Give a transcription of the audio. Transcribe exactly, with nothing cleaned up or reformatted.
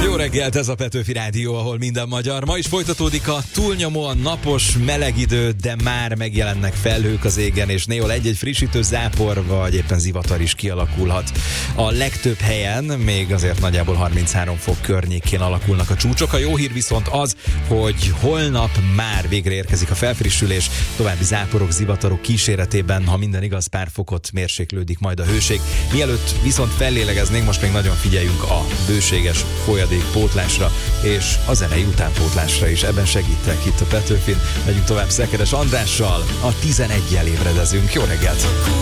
Jó reggelt, ez a Petőfi Rádió, ahol minden magyar. Ma is folytatódik a túlnyomóan napos, meleg idő, de már megjelennek felhők az égen, és néhol egy-egy frissítő zápor, vagy éppen zivatar is kialakulhat. A legtöbb helyen még azért nagyjából harminchárom fok környékén alakulnak a csúcsok. A jó hír viszont az, hogy holnap már végre érkezik a felfrissülés, további záporok, zivatarok kíséretében, ha minden igaz, pár fokot mérséklődik majd a hőség. Mielőtt viszont fellélegeznénk, most még nagyon figyeljünk a bőséges folyadékpótlásra és a zenei utánpótlásra is. Ebben segítek itt a Petőfin. Megyünk tovább Szekeres Andrással, a tizeneggyel ébredezünk. Jó reggelt!